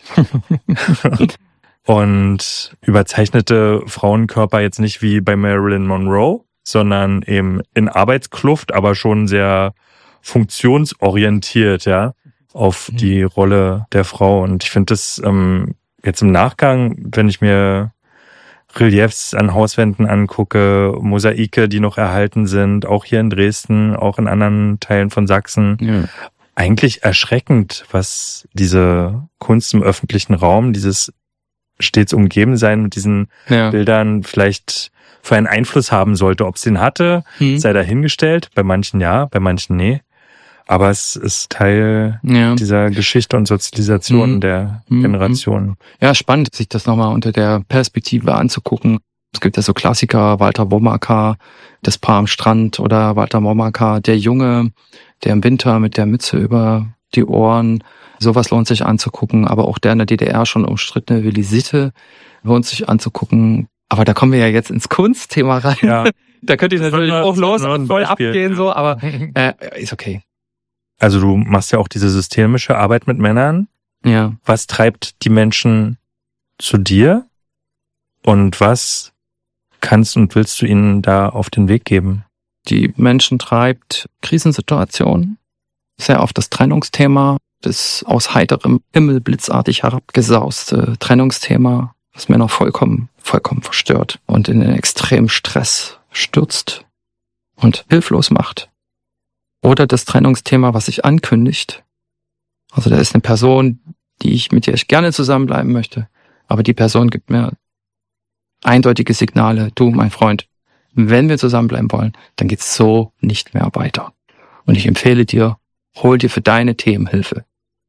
und überzeichnete Frauenkörper jetzt nicht wie bei Marilyn Monroe, sondern eben in Arbeitskluft, aber schon sehr funktionsorientiert, ja, auf die Rolle der Frau. Und ich finde das jetzt im Nachgang, wenn ich mir Reliefs an Hauswänden angucke, Mosaike, die noch erhalten sind, auch hier in Dresden, auch in anderen Teilen von Sachsen, eigentlich erschreckend, was diese Kunst im öffentlichen Raum, dieses stets umgeben sein mit diesen Bildern vielleicht für einen Einfluss haben sollte. Ob es den hatte, sei dahingestellt. Bei manchen ja, bei manchen nee. Aber es ist Teil dieser Geschichte und Sozialisation der Generation. Ja, spannend, sich das nochmal unter der Perspektive anzugucken. Es gibt ja so Klassiker, Walter Womacker, Das Paar am Strand oder Walter Womacker, der Junge, der im Winter mit der Mütze über die Ohren. Sowas lohnt sich anzugucken. Aber auch der in der DDR schon umstrittene Willi Sitte lohnt sich anzugucken. Aber da kommen wir ja jetzt ins Kunstthema rein. Ja. Da könnte ich natürlich auch voll abgehen, so, aber ist okay. Also du machst ja auch diese systemische Arbeit mit Männern. Ja. Was treibt die Menschen zu dir? Und was kannst und willst du ihnen da auf den Weg geben? Die Menschen treibt Krisensituationen. Sehr oft das Trennungsthema, das aus heiterem Himmel blitzartig herabgesauste Trennungsthema, was Männer vollkommen verstört und in den extremen Stress stürzt und hilflos macht. Oder das Trennungsthema, was sich ankündigt. Also da ist eine Person, mit der ich gerne zusammenbleiben möchte, aber die Person gibt mir eindeutige Signale. Du, mein Freund, wenn wir zusammenbleiben wollen, dann geht's so nicht mehr weiter. Und ich empfehle dir, hol dir für deine Themen Hilfe.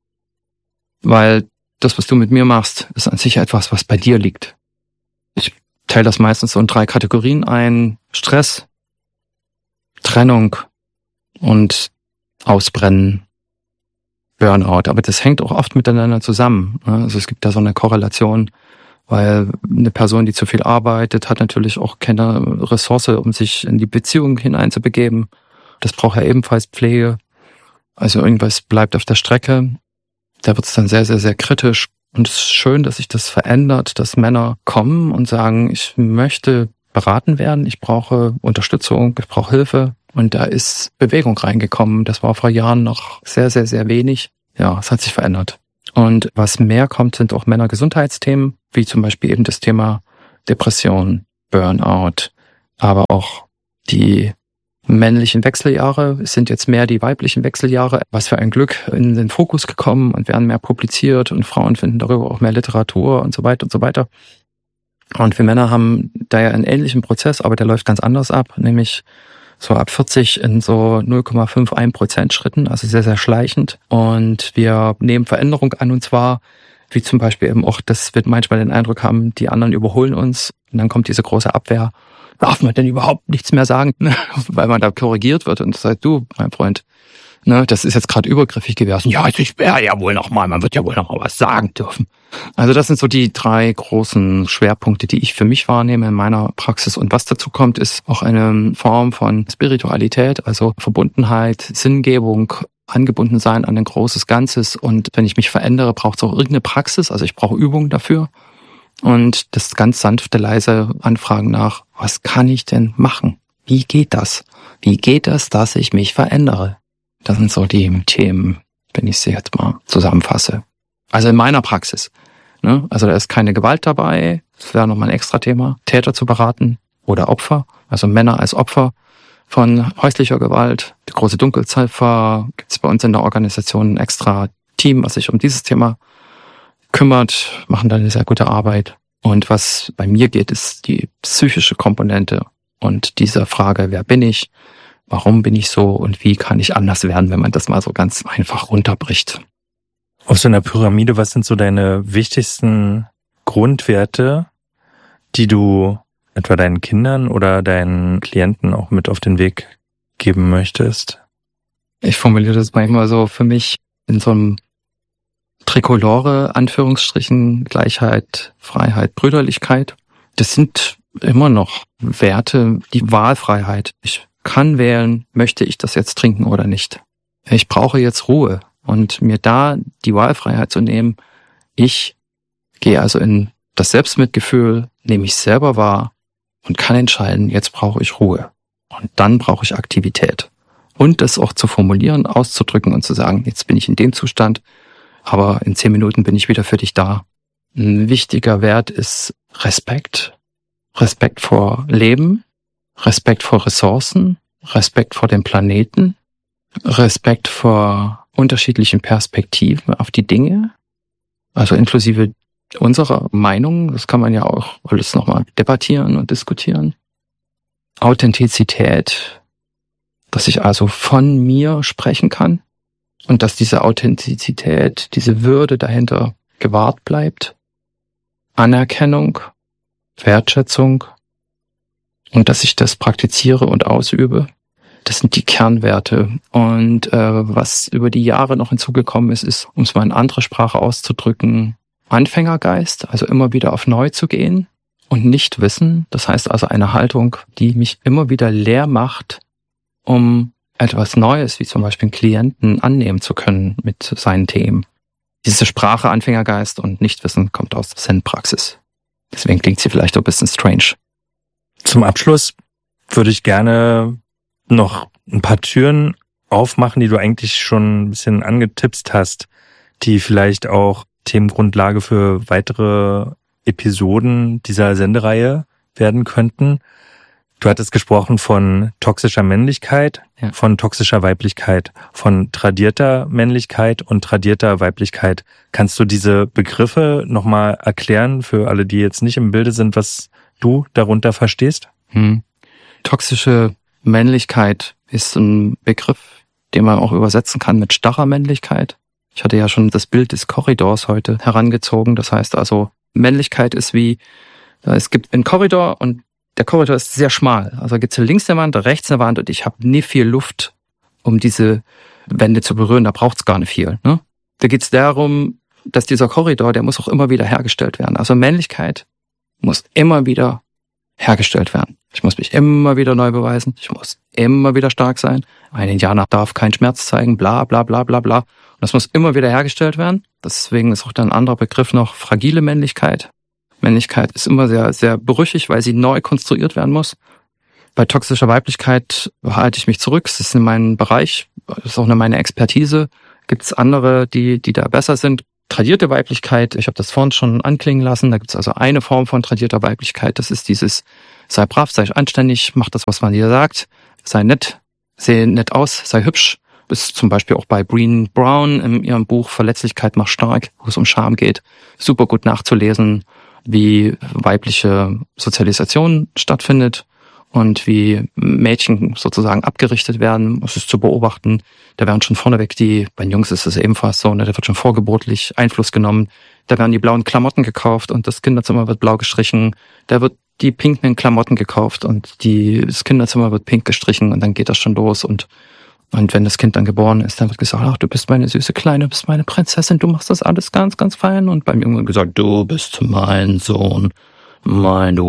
Weil das, was du mit mir machst, ist an sich etwas, was bei dir liegt. Ich teile das meistens so in 3 Kategorien ein. Stress, Trennung und Ausbrennen, Burnout. Aber das hängt auch oft miteinander zusammen. Also es gibt da so eine Korrelation, weil eine Person, die zu viel arbeitet, hat natürlich auch keine Ressource, um sich in die Beziehung hineinzubegeben. Das braucht ja ebenfalls Pflege. Also irgendwas bleibt auf der Strecke. Da wird es dann sehr, sehr, sehr kritisch. Und es ist schön, dass sich das verändert, dass Männer kommen und sagen, ich möchte beraten werden, ich brauche Unterstützung, ich brauche Hilfe. Und da ist Bewegung reingekommen. Das war vor Jahren noch sehr, sehr, sehr wenig. Ja, es hat sich verändert. Und was mehr kommt, sind auch Männergesundheitsthemen, wie zum Beispiel eben das Thema Depression, Burnout, aber auch die männlichen Wechseljahre. Es sind jetzt mehr die weiblichen Wechseljahre. Was für ein Glück in den Fokus gekommen und werden mehr publiziert und Frauen finden darüber auch mehr Literatur und so weiter und so weiter. Und wir Männer haben da ja einen ähnlichen Prozess, aber der läuft ganz anders ab, nämlich so ab 40 in so 0,51% Schritten, also sehr, sehr schleichend. Und wir nehmen Veränderung an, und zwar, wie zum Beispiel eben auch, dass wir manchmal den Eindruck haben, die anderen überholen uns. Und dann kommt diese große Abwehr. Darf man denn überhaupt nichts mehr sagen? Weil man da korrigiert wird und sagt, du, mein Freund, das ist jetzt gerade übergriffig gewesen. Ja, ich wäre ja wohl noch mal, man wird ja wohl noch mal was sagen dürfen. Also das sind so die 3 großen Schwerpunkte, die ich für mich wahrnehme in meiner Praxis. Und was dazu kommt, ist auch eine Form von Spiritualität, also Verbundenheit, Sinngebung, angebunden sein an ein großes Ganzes. Und wenn ich mich verändere, braucht es auch irgendeine Praxis. Also ich brauche Übung dafür. Und das ganz sanfte, leise Anfragen nach, was kann ich denn machen? Wie geht das? Wie geht es, dass ich mich verändere? Das sind so die Themen, wenn ich sie jetzt mal zusammenfasse. Also in meiner Praxis. Also da ist keine Gewalt dabei. Das wäre nochmal ein extra Thema. Täter zu beraten oder Opfer. Also Männer als Opfer von häuslicher Gewalt. Die große Dunkelziffer. Gibt es bei uns in der Organisation ein extra Team, was sich um dieses Thema kümmert. Machen da eine sehr gute Arbeit. Und was bei mir geht, ist die psychische Komponente. Und diese Frage, wer bin ich? Warum bin ich so und wie kann ich anders werden, wenn man das mal so ganz einfach runterbricht? Auf so einer Pyramide, was sind so deine wichtigsten Grundwerte, die du etwa deinen Kindern oder deinen Klienten auch mit auf den Weg geben möchtest? Ich formuliere das manchmal so für mich in so einem Trikolore, Anführungsstrichen, Gleichheit, Freiheit, Brüderlichkeit. Das sind immer noch Werte, die Wahlfreiheit. Ich kann wählen, möchte ich das jetzt trinken oder nicht. Ich brauche jetzt Ruhe und mir da die Wahlfreiheit zu nehmen. Ich gehe also in das Selbstmitgefühl, nehme ich selber wahr und kann entscheiden, jetzt brauche ich Ruhe. Und dann brauche ich Aktivität. Und das auch zu formulieren, auszudrücken und zu sagen, jetzt bin ich in dem Zustand, aber in 10 Minuten bin ich wieder für dich da. Ein wichtiger Wert ist Respekt. Respekt vor Leben. Respekt vor Ressourcen, Respekt vor dem Planeten, Respekt vor unterschiedlichen Perspektiven auf die Dinge, also inklusive unserer Meinung, das kann man ja auch alles nochmal debattieren und diskutieren. Authentizität, dass ich also von mir sprechen kann und dass diese Authentizität, diese Würde dahinter gewahrt bleibt. Anerkennung, Wertschätzung, und dass ich das praktiziere und ausübe. Das sind die Kernwerte. Und was über die Jahre noch hinzugekommen ist, um es mal in anderer Sprache auszudrücken, Anfängergeist, also immer wieder auf neu zu gehen und nicht wissen. Das heißt also eine Haltung, die mich immer wieder leer macht, um etwas Neues, wie zum Beispiel einen Klienten, annehmen zu können mit seinen Themen. Diese Sprache Anfängergeist und Nichtwissen kommt aus der Zen-Praxis. Deswegen klingt sie vielleicht auch ein bisschen strange. Zum Abschluss würde ich gerne noch ein paar Türen aufmachen, die du eigentlich schon ein bisschen angetipst hast, die vielleicht auch Themengrundlage für weitere Episoden dieser Sendereihe werden könnten. Du hattest gesprochen von toxischer Männlichkeit, ja, von toxischer Weiblichkeit, von tradierter Männlichkeit und tradierter Weiblichkeit. Kannst du diese Begriffe nochmal erklären für alle, die jetzt nicht im Bilde sind, was du darunter verstehst? Toxische Männlichkeit ist ein Begriff, den man auch übersetzen kann mit starrer Männlichkeit. Ich hatte ja schon das Bild des Korridors heute herangezogen. Das heißt also, Männlichkeit ist wie, es gibt einen Korridor und der Korridor ist sehr schmal. Also gibt es links eine Wand, rechts eine Wand und ich habe nie viel Luft, um diese Wände zu berühren. Da braucht es gar nicht viel. Ne? Da geht es darum, dass dieser Korridor, der muss auch immer wieder hergestellt werden. Also Männlichkeit muss immer wieder hergestellt werden. Ich muss mich immer wieder neu beweisen. Ich muss immer wieder stark sein. Ein Indianer darf keinen Schmerz zeigen, bla bla bla bla bla. Und das muss immer wieder hergestellt werden. Deswegen ist auch dann ein anderer Begriff noch fragile Männlichkeit. Männlichkeit ist immer sehr, sehr brüchig, weil sie neu konstruiert werden muss. Bei toxischer Weiblichkeit halte ich mich zurück. Das ist in meinem Bereich, das ist auch meine Expertise. Gibt es andere, die da besser sind? tradierte Weiblichkeit. Ich habe das vorhin schon anklingen lassen. Da gibt es also eine Form von tradierter Weiblichkeit. Das ist dieses, sei brav, sei anständig, mach das, was man dir sagt, sei nett, sehe nett aus, sei hübsch. Ist zum Beispiel auch bei Brené Brown in ihrem Buch Verletzlichkeit macht stark, wo es um Scham geht, super gut nachzulesen, wie weibliche Sozialisation stattfindet und wie Mädchen sozusagen abgerichtet werden. Das ist zu beobachten. Da werden schon vorneweg bei den Jungs ist es ebenfalls so, ne, da wird schon vorgeburtlich Einfluss genommen. Da werden die blauen Klamotten gekauft und das Kinderzimmer wird blau gestrichen. Da wird die pinken Klamotten gekauft und das Kinderzimmer wird pink gestrichen und dann geht das schon los und wenn das Kind dann geboren ist, dann wird gesagt, ach, du bist meine süße Kleine, du bist meine Prinzessin, du machst das alles ganz, ganz fein. Und beim Jungen wird gesagt, du bist mein Sohn, du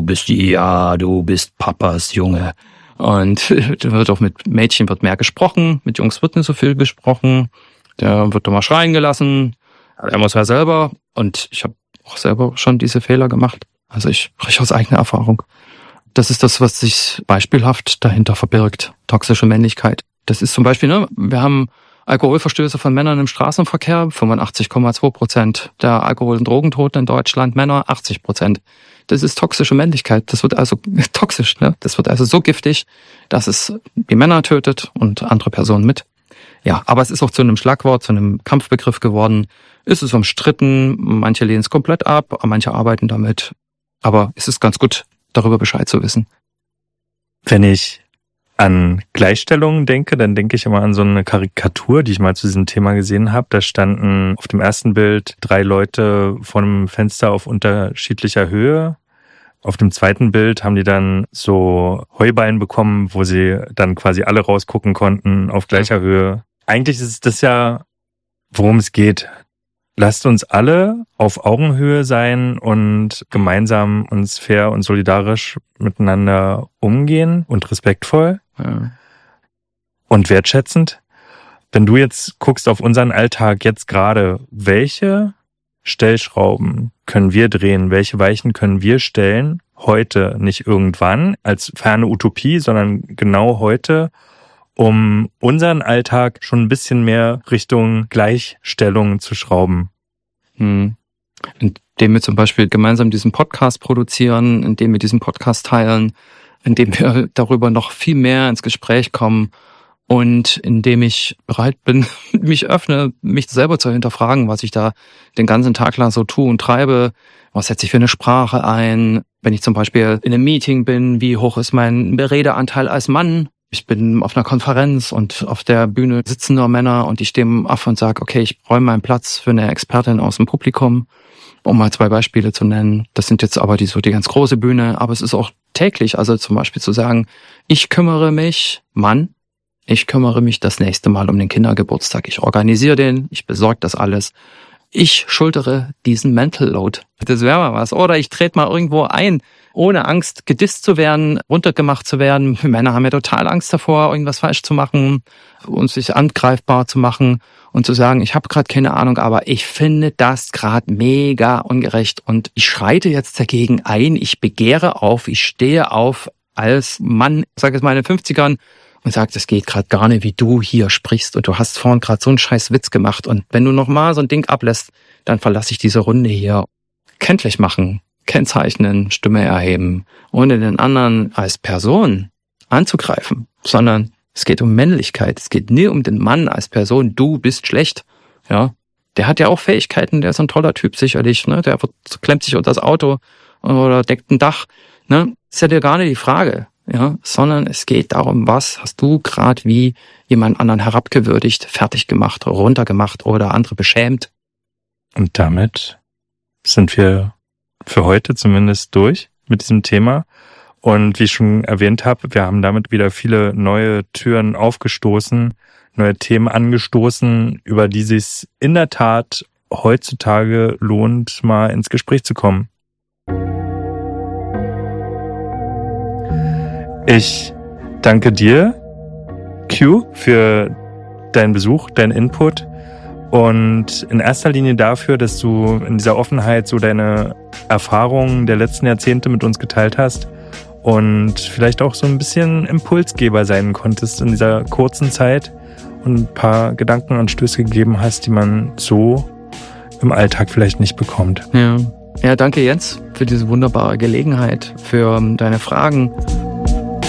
bist Papas Junge. Und da wird auch mit Mädchen wird mehr gesprochen, mit Jungs wird nicht so viel gesprochen. Der wird doch mal schreien gelassen, er muss ja selber. Und ich habe auch selber schon diese Fehler gemacht. Also ich spreche aus eigener Erfahrung. Das ist das, was sich beispielhaft dahinter verbirgt, toxische Männlichkeit. Das ist zum Beispiel, wir haben Alkoholverstöße von Männern im Straßenverkehr, 85,2% der Alkohol- und Drogentoten in Deutschland, Männer 80%. Das ist toxische Männlichkeit. Das wird also toxisch, ne? Das wird also so giftig, dass es die Männer tötet und andere Personen mit. Ja, aber es ist auch zu einem Schlagwort, zu einem Kampfbegriff geworden. Es ist umstritten, manche lehnen es komplett ab, manche arbeiten damit. Aber es ist ganz gut, darüber Bescheid zu wissen. Wenn ich an Gleichstellung denke, dann denke ich immer an so eine Karikatur, die ich mal zu diesem Thema gesehen habe. Da standen auf dem ersten Bild 3 Leute vor einem Fenster auf unterschiedlicher Höhe. Auf dem zweiten Bild haben die dann so Heuballen bekommen, wo sie dann quasi alle rausgucken konnten auf gleicher Höhe. Eigentlich ist das ja, worum es geht. Lasst uns alle auf Augenhöhe sein und gemeinsam uns fair und solidarisch miteinander umgehen und respektvoll und wertschätzend. Wenn du jetzt guckst auf unseren Alltag jetzt gerade, welche Stellschrauben können wir drehen? Welche Weichen können wir stellen? Heute, nicht irgendwann als ferne Utopie, sondern genau heute, um unseren Alltag schon ein bisschen mehr Richtung Gleichstellung zu schrauben. Indem wir zum Beispiel gemeinsam diesen Podcast produzieren, indem wir diesen Podcast teilen, indem wir darüber noch viel mehr ins Gespräch kommen und indem ich bereit bin, mich öffne, mich selber zu hinterfragen, was ich da den ganzen Tag lang so tue und treibe. Was setze ich für eine Sprache ein? Wenn ich zum Beispiel in einem Meeting bin, wie hoch ist mein Redeanteil als Mann? Ich bin auf einer Konferenz und auf der Bühne sitzen nur Männer und ich stehe auf und sage, okay, ich räume meinen Platz für eine Expertin aus dem Publikum, um mal 2 Beispiele zu nennen. Das sind jetzt aber die ganz große Bühne, aber es ist auch täglich, also zum Beispiel zu sagen, ich kümmere mich das nächste Mal um den Kindergeburtstag. Ich organisiere den, ich besorge das alles. Ich schultere diesen Mental Load. Das wäre mal was. Oder ich trete mal irgendwo ein, ohne Angst gedisst zu werden, runtergemacht zu werden. Männer haben ja total Angst davor, irgendwas falsch zu machen und sich angreifbar zu machen und zu sagen, ich habe gerade keine Ahnung, aber ich finde das gerade mega ungerecht und ich schreite jetzt dagegen ein, ich begehre auf, ich stehe auf als Mann, ich sage jetzt mal in den 50ern, und sagt, es geht gerade gar nicht, wie du hier sprichst und du hast vorhin gerade so einen scheiß Witz gemacht und wenn du nochmal so ein Ding ablässt, dann verlasse ich diese Runde hier. Kenntlich machen, kennzeichnen, Stimme erheben, ohne den anderen als Person anzugreifen, sondern es geht um Männlichkeit, es geht nie um den Mann als Person, du bist schlecht, ja. Der hat ja auch Fähigkeiten, der ist ein toller Typ sicherlich, ne, der klemmt sich unter das Auto oder deckt ein Dach, ne, ist ja dir gar nicht die Frage. Ja, sondern es geht darum, was hast du gerade wie jemand anderen herabgewürdigt, fertig gemacht, runtergemacht oder andere beschämt. Und damit sind wir für heute zumindest durch mit diesem Thema. Und wie ich schon erwähnt habe, wir haben damit wieder viele neue Türen aufgestoßen, neue Themen angestoßen, über die es sich in der Tat heutzutage lohnt, mal ins Gespräch zu kommen. Ich danke dir, Q, für deinen Besuch, deinen Input und in erster Linie dafür, dass du in dieser Offenheit so deine Erfahrungen der letzten Jahrzehnte mit uns geteilt hast und vielleicht auch so ein bisschen Impulsgeber sein konntest in dieser kurzen Zeit und ein paar Gedankenanstöße gegeben hast, die man so im Alltag vielleicht nicht bekommt. Ja, danke Jens für diese wunderbare Gelegenheit, für deine Fragen